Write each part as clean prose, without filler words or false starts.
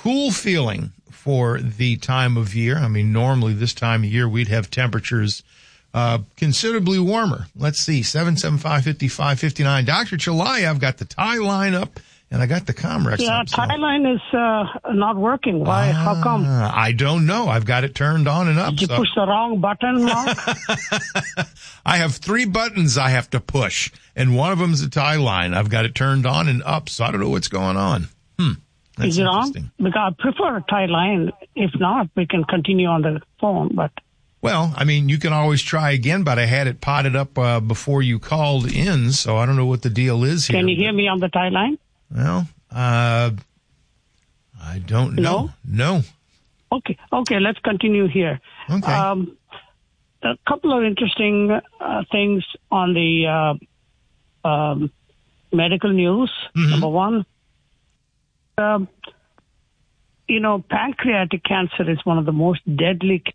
cool feeling for the time of year. I mean, normally this time of year we'd have temperatures considerably warmer. Let's see, 775-55-59. Dr. Chalai, I've got the tie line up, and I got the Comrex up. Tie line is not working. Why? How come? I don't know. I've got it turned on and up. Did you push the wrong button, Mark? I have 3 buttons I have to push, and one of them is the tie line. I've got it turned on and up, so I don't know what's going on. That's is it on? interesting. Because I prefer a tie line. If not, we can continue on the phone, but... Well, I mean, you can always try again, but I had it potted up before you called in, so I don't know what the deal is here. Can you hear me on the tie line? Well, I don't know. No. Okay, let's continue here. Okay. A couple of interesting things on the medical news. Mm-hmm. Number one, pancreatic cancer is one of the most deadly.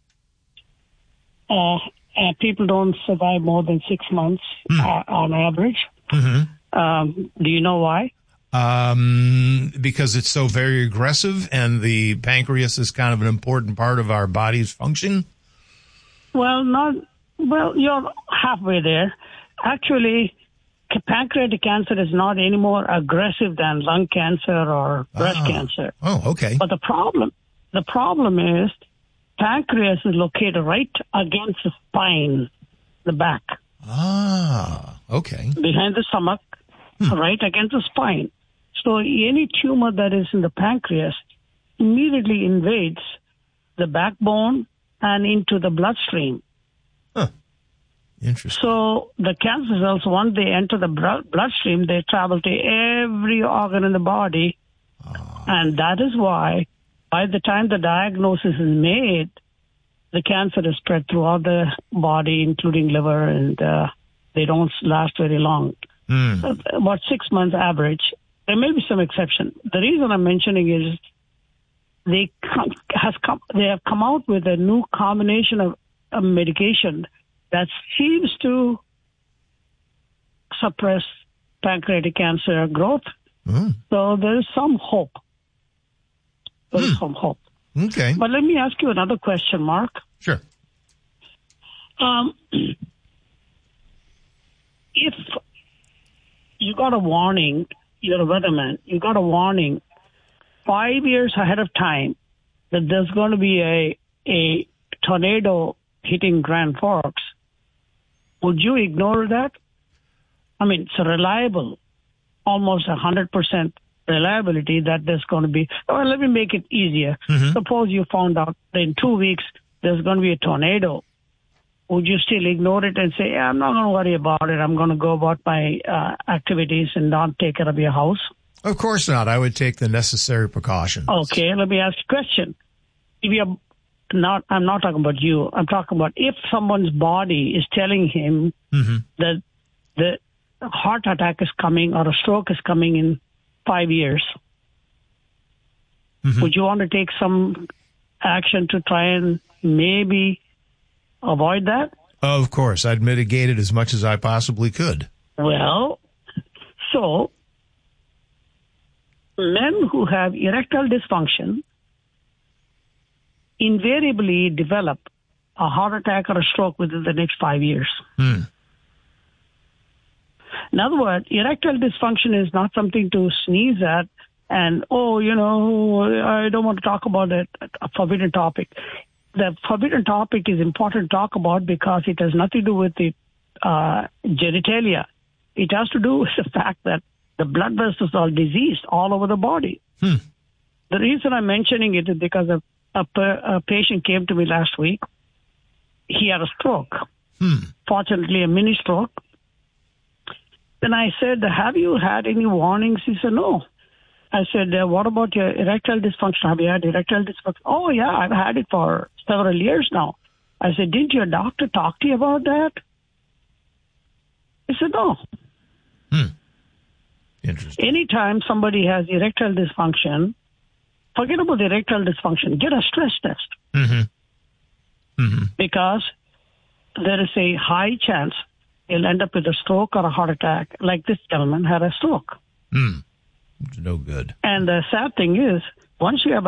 People don't survive more than 6 months on average. Mm-hmm. Do you know why? Because it's so very aggressive and the pancreas is kind of an important part of our body's function? Well, you're halfway there. Actually, pancreatic cancer is not any more aggressive than lung cancer or breast cancer. Oh, okay. But the problem is pancreas is located right against the spine, the back. Ah, okay. Behind the stomach, right against the spine. So any tumor that is in the pancreas immediately invades the backbone and into the bloodstream. Huh. Interesting. So the cancer cells, once they enter the bloodstream, they travel to every organ in the body. And that is why, by the time the diagnosis is made, the cancer is spread throughout the body, including liver, and they don't last very long. About 6 months average. There may be some exception. The reason I'm mentioning is they have come out with a new combination of medication that seems to suppress pancreatic cancer growth. So there is some hope. Okay. But let me ask you another question, Mark. Sure. If you got a warning, you're a weatherman, you got a warning 5 years ahead of time that there's going to be a tornado hitting Grand Forks, would you ignore that? I mean, it's a reliable, almost 100% reliability that there's going to be. Well, let me make it easier. Suppose you found out that in 2 weeks there's going to be a tornado. Would you still ignore it and say, I'm not going to worry about it. I'm going to go about my activities and not take care of your house? Of course not. I would take the necessary precautions. Okay, let me ask you a question. If you're not, I'm not talking about you. I'm talking about if someone's body is telling him that the heart attack is coming or a stroke is coming in 5 years, would you want to take some action to try and maybe avoid that? Of course. I'd mitigate it as much as I possibly could. Well, so men who have erectile dysfunction invariably develop a heart attack or a stroke within the next 5 years. In other words, erectile dysfunction is not something to sneeze at and, I don't want to talk about it, a forbidden topic. The forbidden topic is important to talk about because it has nothing to do with the genitalia. It has to do with the fact that the blood vessels are diseased all over the body. The reason I'm mentioning it is because a patient came to me last week. He had a stroke. Fortunately, a mini stroke. Then I said, have you had any warnings? He said, no. I said, what about your erectile dysfunction? Have you had erectile dysfunction? Oh, yeah, I've had it for several years now. I said, didn't your doctor talk to you about that? He said, no. Interesting. Anytime somebody has erectile dysfunction, forget about the erectile dysfunction. Get a stress test. Because there is a high chance you'll end up with a stroke or a heart attack, like this gentleman had a stroke. It's no good. And the sad thing is, once you have